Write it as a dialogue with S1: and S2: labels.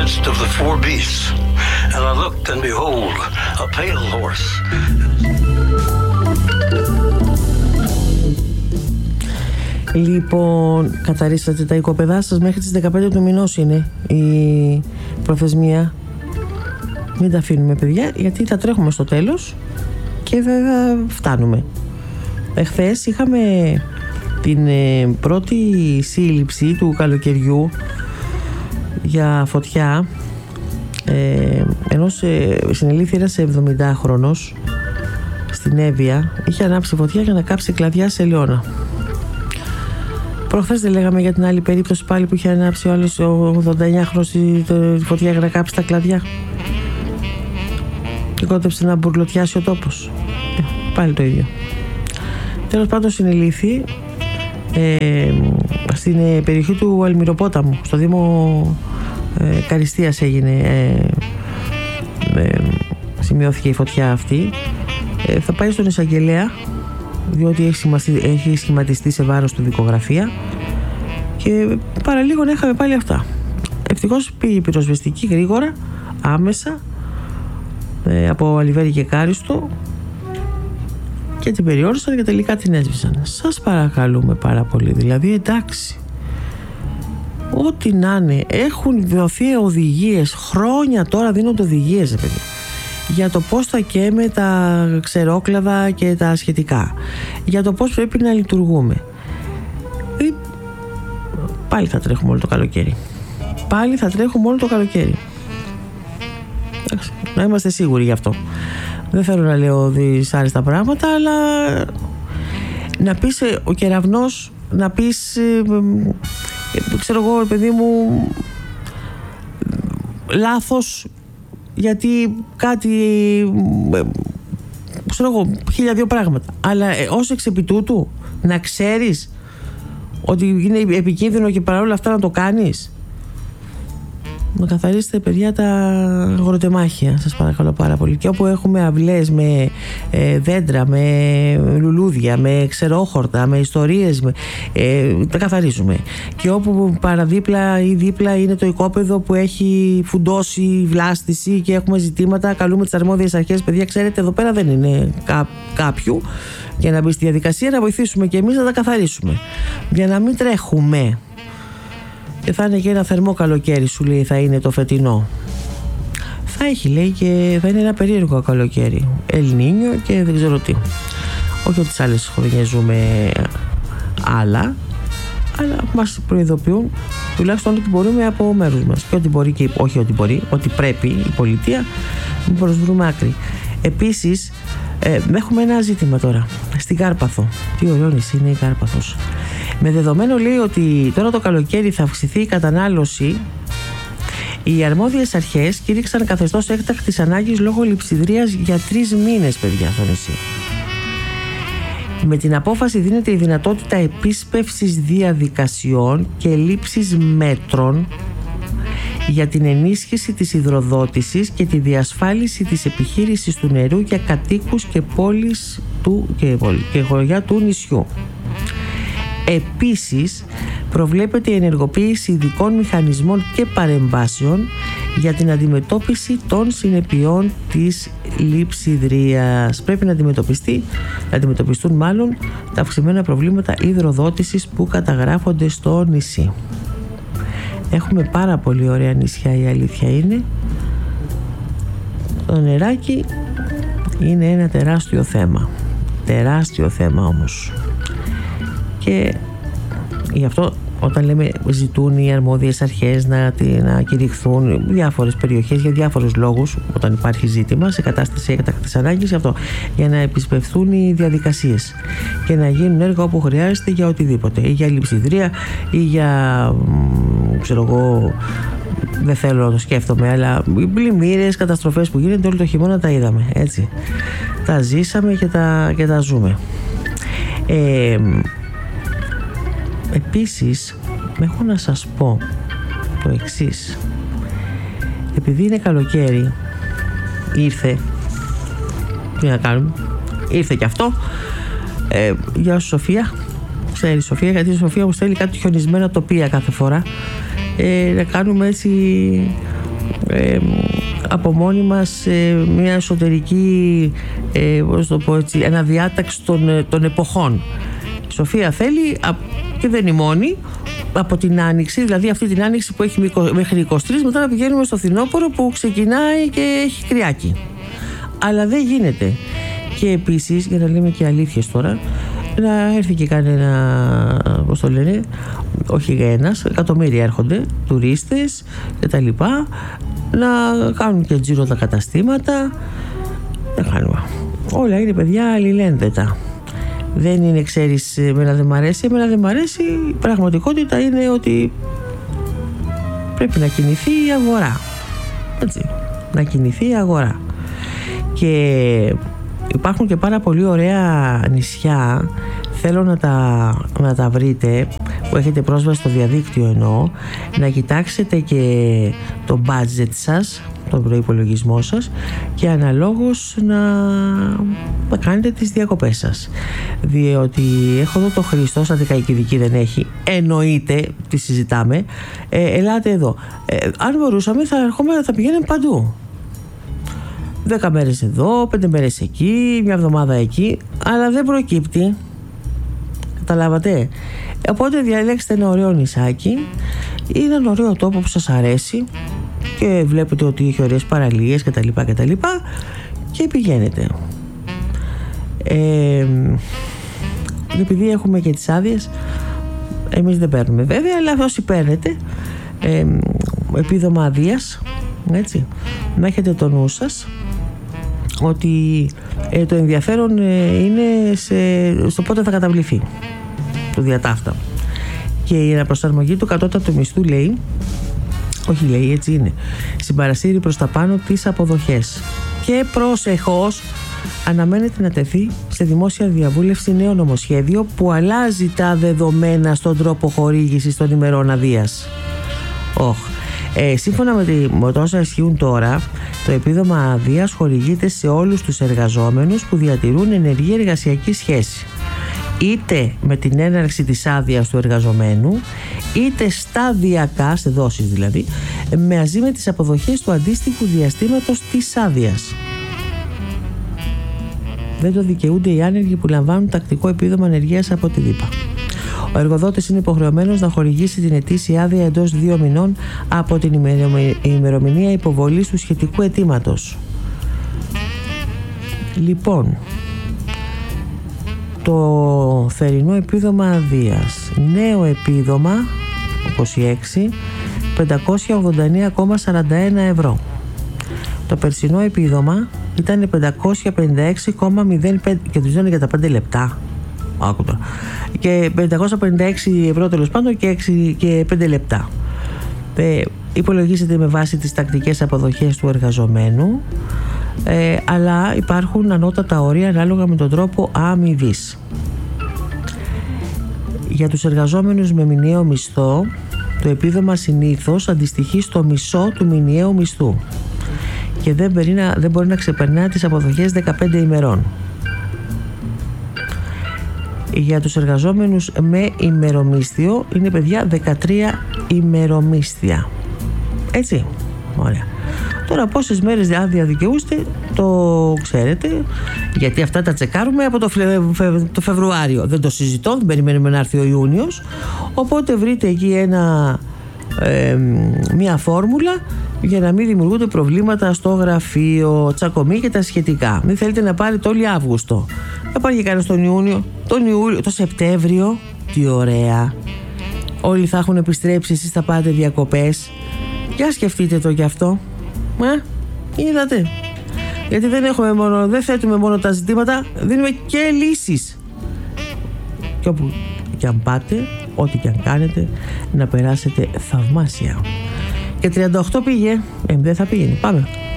S1: midst of the four beasts, and I looked, and behold, a pale horse.
S2: Λοιπόν, καθαρίσατε τα οικοπεδά σας? Μέχρι τις 15 του μηνός είναι η προθεσμία. Μην τα αφήνουμε, παιδιά, γιατί θα τρέχουμε στο τέλος και βέβαια φτάνουμε. Εχθές είχαμε την πρώτη σύλληψη του καλοκαιριού για φωτιά ενός συνελήφθη ένας 70χρονος στην Εύβοια. Είχε ανάψει φωτιά για να κάψει κλαδιά σε Λεώνα. Προχθές δεν λέγαμε για την άλλη περίπτωση πάλι που είχε ανάψει ο άλλος 89χρονος τη φωτιά για να κάψει τα κλαδιά και κότεψε να μπουρλωτιάσει ο τόπος. Πάλι το ίδιο. Τέλος πάντων, συνελήφθη στην περιοχή του Αλμυροπόταμου, στο Δήμο Καριστίας έγινε, σημειώθηκε η φωτιά αυτή. Θα πάει στον εισαγγελέα, διότι έχει σχηματιστεί σε βάρος του δικογραφία και παραλίγο να είχαμε πάλι αυτά. Ευτυχώς πήγε η πυροσβεστική γρήγορα, άμεσα, από Αλιβέρη και Κάριστο, και την περιόρισαν και τελικά την έσβησαν. Σας παρακαλούμε πάρα πολύ, δηλαδή, εντάξει, ό,τι να είναι, έχουν δοθεί οδηγίες, χρόνια τώρα δίνονται οδηγίες, παιδιά, για το πώς θα καίμε τα ξερόκλαδα και τα σχετικά, για το πώς πρέπει να λειτουργούμε. Πάλι θα τρέχουμε όλο το καλοκαίρι. Πάλι θα τρέχουμε όλο το καλοκαίρι. Εντάξει, να είμαστε σίγουροι γι' αυτό. Δεν θέλω να λέω δυσάρεστα πράγματα, αλλά να πεις ο κεραυνός, να πεις, ξέρω εγώ, παιδί μου, λάθος, γιατί κάτι, ξέρω εγώ, 1002 πράγματα. Αλλά ως εξ επί τούτου, να ξέρεις ότι είναι επικίνδυνο και παρόλα αυτά να το κάνεις. Να καθαρίσετε, παιδιά, τα αγροτεμάχια, σας παρακαλώ πάρα πολύ. Και όπου έχουμε αυλές με δέντρα, με λουλούδια, με ξερόχορτα, με ιστορίες, τα καθαρίζουμε. Και όπου παραδίπλα ή δίπλα είναι το οικόπεδο που έχει φουντώσει, βλάστηση και έχουμε ζητήματα, καλούμε τις αρμόδιες αρχές. Παιδιά, ξέρετε, εδώ πέρα δεν είναι κάποιου για να μπει στη διαδικασία, να βοηθήσουμε και εμείς να τα καθαρίσουμε, για να μην τρέχουμε. Και θα είναι και ένα θερμό καλοκαίρι, σου λέει, θα είναι το φετινό. Θα έχει, λέει, και θα είναι ένα περίεργο καλοκαίρι, Ελνίνιο και δεν ξέρω τι. Όχι ότι τις άλλες χρονιές ζούμε άλλα, αλλά μας προειδοποιούν τουλάχιστον ότι μπορούμε από μέρους μας. Και ότι μπορεί, και όχι ότι μπορεί, ότι πρέπει η πολιτεία, μην προσβρούμε άκρη. Επίσης, έχουμε ένα ζήτημα τώρα στην Κάρπαθο. Τι ωραίο νησί είναι η Κάρπαθος. Με δεδομένο, λέει, ότι τώρα το καλοκαίρι θα αυξηθεί η κατανάλωση, οι αρμόδιες αρχές κήρυξαν καθεστώς έκτακτης ανάγκης λόγω λειψιδρίας για 3 μήνες, παιδιά, στο νησί. Με την απόφαση δίνεται η δυνατότητα επίσπευσης διαδικασιών και λήψης μέτρων για την ενίσχυση της υδροδότησης και τη διασφάλιση της επιχείρησης του νερού για κατοίκους και πόλεις και χωριά του νησιού. Επίσης, προβλέπεται η ενεργοποίηση ειδικών μηχανισμών και παρεμβάσεων για την αντιμετώπιση των συνεπειών της λειψιδρίας. Πρέπει να αντιμετωπιστούν μάλλον τα αυξημένα προβλήματα υδροδότησης που καταγράφονται στο νησί. Έχουμε πάρα πολύ ωραία νησιά, η αλήθεια είναι. Το νεράκι είναι ένα τεράστιο θέμα. Τεράστιο θέμα όμως. Και γι' αυτό, όταν λέμε ζητούν οι αρμόδιες αρχές να κηρυχθούν διάφορες περιοχές για διάφορους λόγους, όταν υπάρχει ζήτημα σε κατάσταση έκτακτης ανάγκης, αυτό, για να επισπευθούν οι διαδικασίες και να γίνουν έργα όπου χρειάζεται για οτιδήποτε, ή για λειψιδρία ή για, ξέρω εγώ, δεν θέλω να το σκέφτομαι, αλλά πλημμύρες, καταστροφές που γίνονται όλο το χειμώνα, τα είδαμε, έτσι, τα ζήσαμε και τα ζούμε. Επίσης, έχω να σας πω το εξής. Επειδή είναι καλοκαίρι, ήρθε, τι να κάνουμε, ήρθε και αυτό. Γεια σου, Σοφία. Ξέρεις, Σοφία, γιατί η Σοφία μου στέλνει κάτι χιονισμένα τοπία κάθε φορά. Να κάνουμε έτσι από μόνοι μας μια εσωτερική πώς το πω έτσι, αναδιάταξη των εποχών. Η Σοφία θέλει, και δεν είναι η μόνη, από την Άνοιξη, δηλαδή αυτή την Άνοιξη που έχει μέχρι 23, μετά να πηγαίνουμε στο φθινόπωρο που ξεκινάει και έχει κρυάκι. Αλλά δεν γίνεται. Και επίσης, για να λέμε και αλήθειες τώρα, να έρθει και κανένα, πώς το λένε, όχι ένας, εκατομμύρια έρχονται, τουρίστες και τα λοιπά, να κάνουν και τζίρο τα καταστήματα. Δεν κάνουμε. Όλα είναι, παιδιά, αλληλένδετα. Δεν είναι, ξέρεις, εμένα δεν μ' αρέσει. Εμένα δεν μ' αρέσει. Η πραγματικότητα είναι ότι πρέπει να κινηθεί η αγορά. Έτσι. Να κινηθεί η αγορά. Και υπάρχουν και πάρα πολύ ωραία νησιά. Θέλω να τα βρείτε, που έχετε πρόσβαση στο διαδίκτυο εννοώ, να κοιτάξετε και το budget σας, τον προϋπολογισμό σας, και αναλόγως να κάνετε τις διακοπές σας. Διότι έχω εδώ το Χρήστο, σαν δικαϊκή δεν έχει, εννοείται, τη συζητάμε, ελάτε εδώ. Αν μπορούσαμε θα πηγαίνουμε παντού. 10 μέρες εδώ, 5 μέρες εκεί, μια εβδομάδα εκεί, αλλά δεν προκύπτει. Καταλάβατε. Οπότε διαλέξτε ένα ωραίο νησάκι ή έναν ωραίο τόπο που σας αρέσει και βλέπετε ότι έχει ωραίες παραλίες κτλ. Και πηγαίνετε. Επειδή έχουμε και τις άδειες, εμείς δεν παίρνουμε βέβαια, αλλά όσοι παίρνετε επίδομα αδείας, έτσι, να έχετε το νου σας ότι το ενδιαφέρον είναι στο πότε θα καταβληθεί το διατάφτα. Και η αναπροσαρμογή του κατώτατου μισθού λέει, όχι λέει, έτσι είναι, συμπαρασύρει προς τα πάνω τις αποδοχές. Και προσεχώς αναμένεται να τεθεί σε δημόσια διαβούλευση νέο νομοσχέδιο που αλλάζει τα δεδομένα στον τρόπο χορήγησης των ημερών αδείας. Σύμφωνα με όσα ισχύουν τώρα, το επίδομα αδείας χορηγείται σε όλους τους εργαζόμενους που διατηρούν ενεργή εργασιακή σχέση, είτε με την έναρξη της άδειας του εργαζομένου, είτε σταδιακά, σε δόσεις δηλαδή, μαζί με τις αποδοχές του αντίστοιχου διαστήματος της άδειας. Δεν το δικαιούνται οι άνεργοι που λαμβάνουν τακτικό επίδομα ανεργίας από τη ΔΥΠΑ. Ο εργοδότης είναι υποχρεωμένος να χορηγήσει την ετήσια άδεια εντός 2 μηνών από την ημερομηνία υποβολής του σχετικού αιτήματος. Λοιπόν, το θερινό επίδομα αδείας, νέο επίδομα 26, 589,41 ευρώ. Το περσινό επίδομα ήταν 556,05 και τους λένε για τα 5 λεπτά. Άκουτα. Και 556 ευρώ τέλος πάντων και 5 λεπτά. Υπολογίζεται με βάση τις τακτικές αποδοχές του εργαζομένου, αλλά υπάρχουν ανώτατα όρια ανάλογα με τον τρόπο αμοιβής. Για τους εργαζόμενους με μηνιαίο μισθό, το επίδομα συνήθως αντιστοιχεί στο μισό του μηνιαίου μισθού και δεν μπορεί να ξεπερνά τις αποδοχές 15 ημερών. Για τους εργαζόμενους με ημερομίσθιο είναι, παιδιά, 13 ημερομίσθια. Έτσι, ωραία. Τώρα πόσες μέρες άδεια δικαιούστε το ξέρετε, γιατί αυτά τα τσεκάρουμε από το Φεβρουάριο. Δεν το συζητώ, δεν περιμένουμε να έρθει ο Ιούνιος. Οπότε βρείτε εκεί μια φόρμουλα για να μην δημιουργούνται προβλήματα στο γραφείο, τσακωμί και τα σχετικά. Μην θέλετε να πάρετε όλοι Αύγουστο. Θα πάρει και κανένα τον Ιούνιο, το Σεπτέμβριο. Τι ωραία. Όλοι θα έχουν επιστρέψει, εσείς θα πάτε διακοπές. Για σκεφτείτε το κι αυτό. Είδατε. Γιατί δεν θέτουμε μόνο τα ζητήματα, δίνουμε και λύσεις. Και όπου και αν πάτε, ό,τι και αν κάνετε, να περάσετε θαυμάσια. Και 38 πήγε, δεν θα πήγαινε. Πάμε.